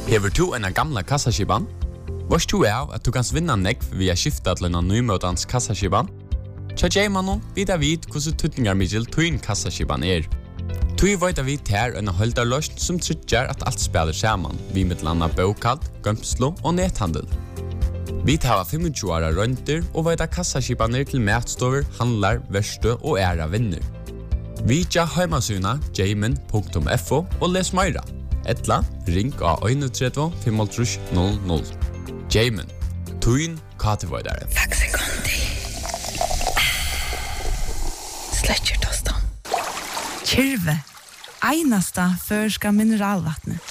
Hever du en gamla kassaskipan? Vars du av at du kan vinna nekv via skifta til en nymøtans kassaskipan? Tja Jaymanon vidar vid hvordan tutningar middel tuin kassaskipan Tui veit vi ter en holdarløst som tryggjar at alt spiller saman, vi mittlanda bokald, gømslo og nethandel. Vi tar 25 åra rønter og veit kassaskipaner til matstover, handlar, verste og æra vinner. Vi tja heimasuna jayman.fo og les meira. Etla, ring av 31 55 00. Jayman, tuin katevoidare. Takk sekundi. Sletcher tostan. Kyrve, einasta førska mineralvattnet.